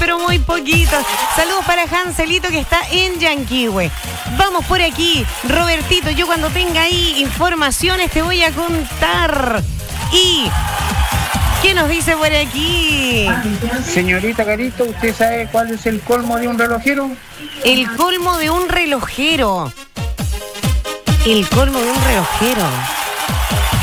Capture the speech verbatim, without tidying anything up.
pero muy poquitos. Saludos para Hanselito que está en Yanquihue. Vamos por aquí, Robertito, yo cuando tenga ahí informaciones te voy a contar. Y... ¿qué nos dice por aquí? Señorita Carito, ¿usted sabe cuál es el colmo de un relojero? El colmo de un relojero. El colmo de un relojero.